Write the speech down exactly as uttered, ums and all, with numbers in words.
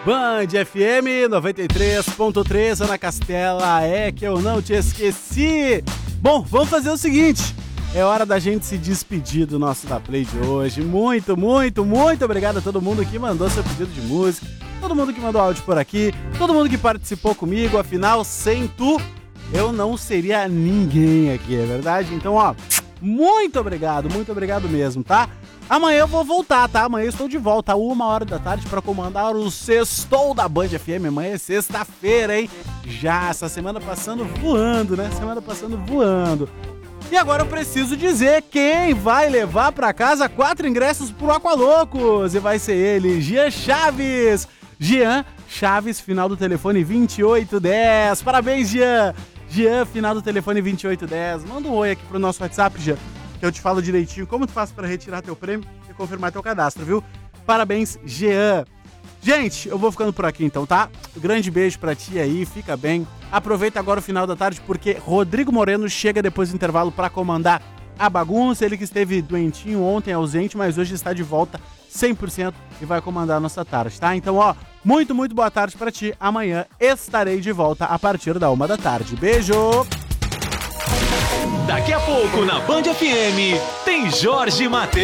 Band F M noventa e três ponto três, Ana Castela, é que eu não te esqueci. Bom, vamos fazer o seguinte, é hora da gente se despedir do nosso Da Play de hoje. Muito, muito, muito obrigado a todo mundo que mandou seu pedido de música, todo mundo que mandou áudio por aqui, todo mundo que participou comigo, afinal, sem tu, eu não seria ninguém aqui, é verdade? Então, ó, muito obrigado, muito obrigado mesmo, tá? Amanhã eu vou voltar, tá? Amanhã eu estou de volta, uma hora da tarde, para comandar o Sextou da Band F M. Amanhã é sexta-feira, hein? Já, essa semana passando voando, né? Semana passando voando. E agora eu preciso dizer quem vai levar para casa quatro ingressos pro Aqualocos. E vai ser ele, Jean Chaves. Jean Chaves, final do telefone vinte e oito dez. Parabéns, Jean. Jean, final do telefone vinte e oito dez. Manda um oi aqui pro nosso WhatsApp, Jean, que eu te falo direitinho como tu faz para retirar teu prêmio e confirmar teu cadastro, viu? Parabéns, Jean. Gente, eu vou ficando por aqui então, tá? Um grande beijo pra ti aí, fica bem. Aproveita agora o final da tarde, porque Rodrigo Moreno chega depois do intervalo pra comandar a bagunça. Ele que esteve doentinho ontem, ausente, mas hoje está de volta cem por cento e vai comandar a nossa tarde, tá? Então, ó, muito, muito boa tarde pra ti. Amanhã estarei de volta a partir da uma da tarde. Beijo! Daqui a pouco na Band F M tem Jorge Mateus.